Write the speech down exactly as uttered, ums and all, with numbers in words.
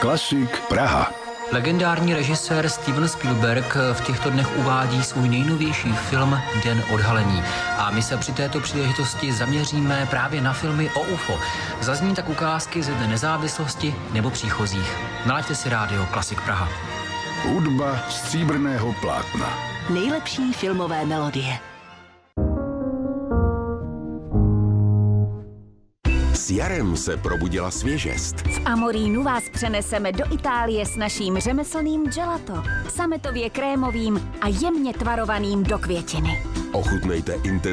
Klasik Praha. Legendární režisér Steven Spielberg v těchto dnech uvádí svůj nejnovější film Den odhalení. A my se při této příležitosti zaměříme právě na filmy o U F O. Zazní tak ukázky ze Dne nezávislosti nebo příchozích. Nalaďte si rádio Klasik Praha. Hudba stříbrného plátna. Nejlepší filmové melodie. S jarem se probudila svěžest. V Amorínu vás přeneseme do Itálie s naším řemeslným gelato. Sametově krémovým a jemně tvarovaným do květiny. Ochutnejte intenzivní